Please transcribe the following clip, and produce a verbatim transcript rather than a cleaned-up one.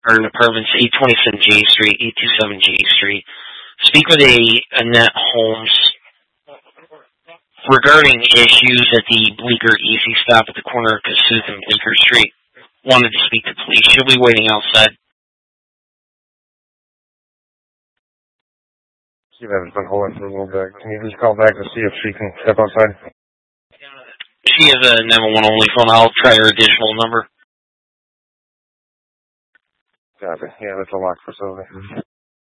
Garden Apartments, eight twenty-seven J Street, eight twenty-seven J Street. Speak with a Annette Holmes regarding issues at the Bleecker Easy Stop at the corner of Kossuth and Bleecker Street. Wanted to speak to police. She'll be waiting outside. See that has been holding for a little bit. Can you just call back to see if she can step outside? She has a nine one one only phone. I'll try her additional number. Got it. Yeah, that's a locked facility.